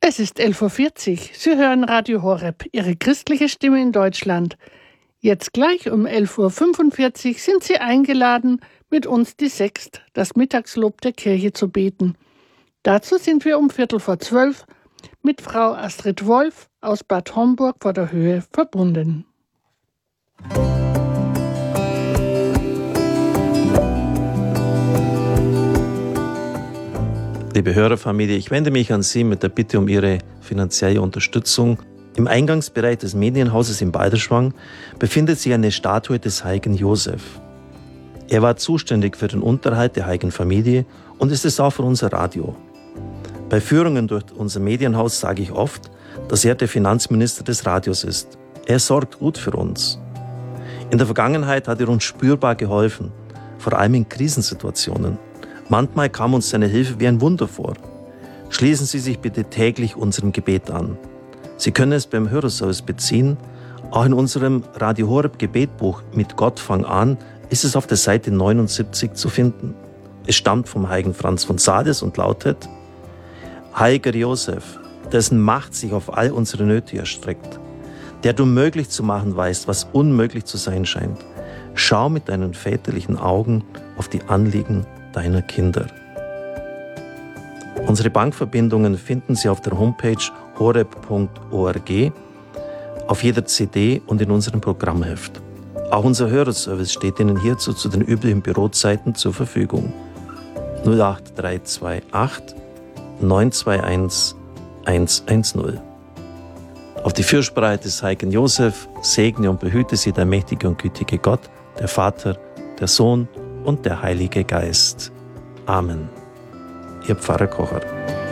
Es ist 11.40 Uhr. Sie hören Radio Horeb, Ihre christliche Stimme in Deutschland. Jetzt gleich um 11.45 Uhr sind Sie eingeladen, mit uns die Sext, das Mittagslob der Kirche, zu beten. Dazu sind wir um 11:45 mit Frau Astrid Wolf aus Bad Homburg vor der Höhe verbunden. Liebe Hörerfamilie, ich wende mich an Sie mit der Bitte um Ihre finanzielle Unterstützung. Im Eingangsbereich des Medienhauses in Balderschwang befindet sich eine Statue des heiligen Josef. Er war zuständig für den Unterhalt der heiligen Familie und ist es auch für unser Radio. Bei Führungen durch unser Medienhaus sage ich oft, dass er der Finanzminister des Radios ist. Er sorgt gut für uns. In der Vergangenheit hat er uns spürbar geholfen, vor allem in Krisensituationen. Manchmal kam uns seine Hilfe wie ein Wunder vor. Schließen Sie sich bitte täglich unserem Gebet an. Sie können es beim Hörerservice beziehen. Auch in unserem Radio Horeb Gebetbuch Mit Gott fang an ist es auf der Seite 79 zu finden. Es stammt vom heiligen Franz von Sales und lautet: Heiliger Josef, dessen Macht sich auf all unsere Nöte erstreckt, der du möglich zu machen weißt, was unmöglich zu sein scheint, schau mit deinen väterlichen Augen auf die Anliegen deiner Kinder. Unsere Bankverbindungen finden Sie auf der Homepage horeb.org, auf jeder CD und in unserem Programmheft. Auch unser Hörerservice steht Ihnen hierzu zu den üblichen Bürozeiten zur Verfügung. 08328 921 110. Auf die Fürsprache des heiligen Josef segne und behüte Sie der mächtige und gütige Gott, der Vater, der Sohn und der Heilige Geist. Amen. Ihr Pfarrer Kocher.